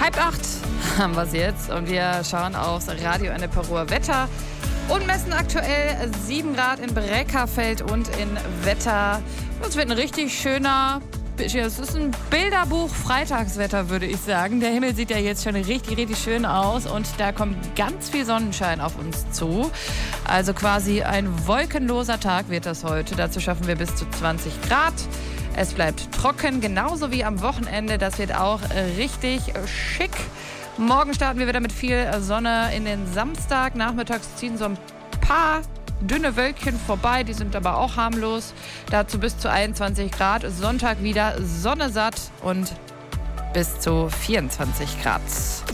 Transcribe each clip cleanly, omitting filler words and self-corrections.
7:30 haben wir es jetzt und wir schauen aufs Radio Enneperuer Wetter und messen aktuell 7 Grad in Breckerfeld und in Wetter. Es wird ein richtig schöner, es ist ein Bilderbuch-Freitagswetter, würde ich sagen. Der Himmel sieht ja jetzt schon richtig, richtig schön aus und da kommt ganz viel Sonnenschein auf uns zu. Also quasi ein wolkenloser Tag wird das heute. Dazu schaffen wir bis zu 20 Grad. Es bleibt trocken, genauso wie am Wochenende. Das wird auch richtig schick. Morgen starten wir wieder mit viel Sonne in den Samstag. Nachmittags ziehen so ein paar dünne Wölkchen vorbei, die sind aber auch harmlos. Dazu bis zu 21 Grad. Sonntag wieder Sonne satt und bis zu 24 Grad.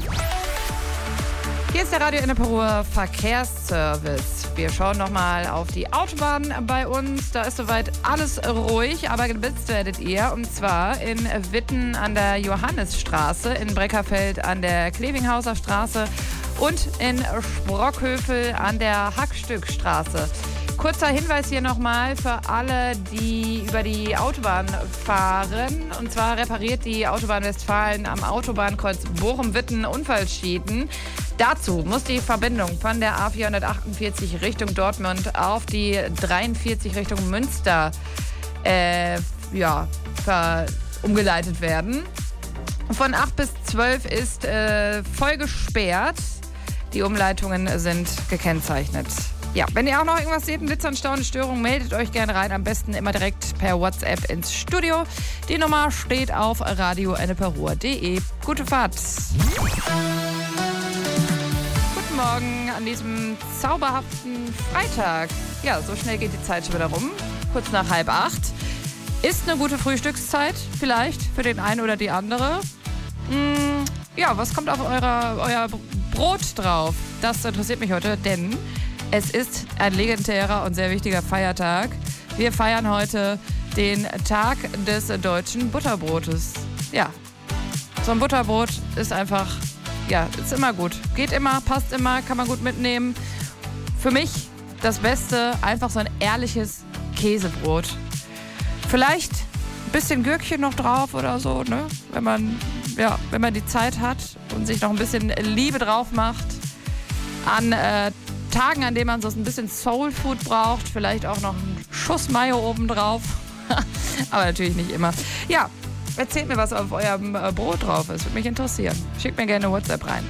Hier ist der Radio Enneperuer Verkehrsservice. Wir schauen nochmal auf die Autobahn bei uns. Da ist soweit alles ruhig, aber geblitzt werdet ihr. Und zwar in Witten an der Johannisstraße, in Breckerfeld an der Klevinghauser Straße und in Sprockhövel an der Hackstückstraße. Kurzer Hinweis hier nochmal für alle, die über die Autobahn fahren. Und zwar repariert die Autobahn Westfalen am Autobahnkreuz Bochum-Witten Unfallschäden. Dazu muss die Verbindung von der A448 Richtung Dortmund auf die 43 Richtung Münster umgeleitet werden. Von 8 bis 12 ist voll gesperrt. Die Umleitungen sind gekennzeichnet. Ja, wenn ihr auch noch irgendwas seht, ein Blitzer, Stau, eine Störung, meldet euch gerne rein. Am besten immer direkt per WhatsApp ins Studio. Die Nummer steht auf radioenneperuer.de. Gute Fahrt. Guten Morgen an diesem zauberhaften Freitag. Ja, so schnell geht die Zeit schon wieder rum. Kurz nach 7:30. Ist eine gute Frühstückszeit vielleicht für den einen oder die andere. Ja, was kommt auf euer Brot drauf? Das interessiert mich heute, denn es ist ein legendärer und sehr wichtiger Feiertag. Wir feiern heute den Tag des deutschen Butterbrotes. Ja, so ein Butterbrot ist einfach, ja, ist immer gut. Geht immer, passt immer, kann man gut mitnehmen. Für mich das Beste, einfach so ein ehrliches Käsebrot. Vielleicht ein bisschen Gürkchen noch drauf oder so, ne? Wenn man die Zeit hat und sich noch ein bisschen Liebe drauf macht. An Tagen, an denen man so ein bisschen Soulfood braucht, vielleicht auch noch einen Schuss Mayo obendrauf. Aber natürlich nicht immer. Ja, erzählt mir, was auf eurem Brot drauf ist. Würde mich interessieren. Schickt mir gerne WhatsApp rein.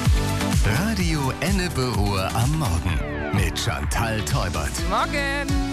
Radio Enneperuer am Morgen mit Chantal Teubert. Morgen!